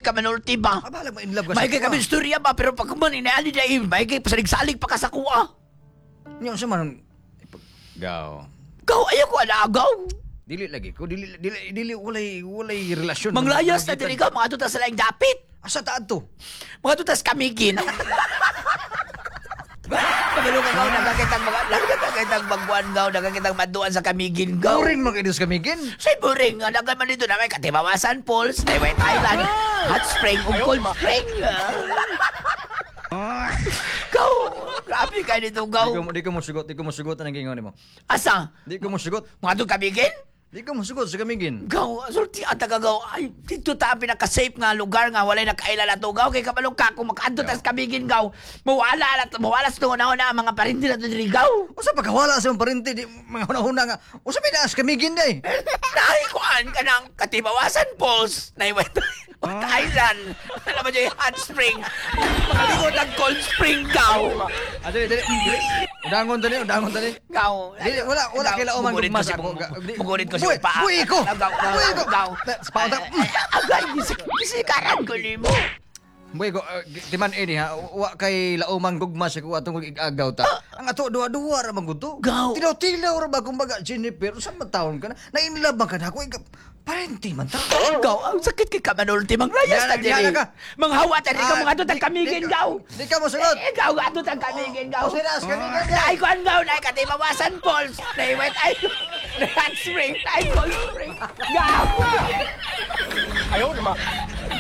ka manulti ba? Abala mo in love ka May kay kami istorya ba, pero pag kuman inaali na may kay pasalig-salig pa ka sa kuha. Nyo sa man gaw. Gaw, ayaw ko alagaw. Dili lagi ko dili walay relasyon. Manglayas na diri ka, mga tutas sa laing dapit. Asa taad to? Mga tutas kamigin. Pagalo ka gaw, nagkakitang magbuan gaw, nagkakitang maduan sa kamigin gaw. Boring man kayo sa kamigin. Say boring, nagan man dito na may Katibawasan Falls, na White Island, hot spring, cold spring. Gaw, grabe ka nito gaw. Di ko mo sugot ang gingon mo. Asa? Di ko mo sugot. Mga doon kamigin? Di ko mo sugot sa kamigin. Gaw, sulti ang tagagaw. Ay, dito ta ang pinaka-safe nga lugar nga walay nakaila na to. Gaw, kay kabalong ka kung makaanto tas kamigin gaw. Mawala sa tungo-na mga parinti na to diri gaw. Usa pagkawala sa mga parente di mga hunahuna nga. Usa pinaas kamigin day. Nakikuan ka ng Katibawasan Falls na White Island. Alam mo dyan, hot spring. Makalimot ang cold spring gaw. Dili. Udangon tani. Gaw. Dili, wala kay laoman gugmas ako. Mugunit ko si Upa. Buhi ko. Gaw. Pauta. Agay, gisikaran ko ni mo. Buhi ko, timan ini ha. Wa kay laoman gugmas ako atong igagaw ta. Ang ato duwa-duwa ra man gud to. Gaw. Tilaw-tilaw ra ba kumbaga Jennifer, sa matawon ka na. Nainlabang ka na ako. Parenti man ta. Gaw, ang sakit kay kamanulti. Manglayas na diri. Manghawa ta diri ka mga atot ang kamigin gaw. Di ka mo sugot. Gaw, atot ang kamigin gaw. Sinas kamigin. Ay ko ang gaw na Katibawasan Falls. Na White Island. Na hot spring. Na cold spring. Gaw. Ayaw naman.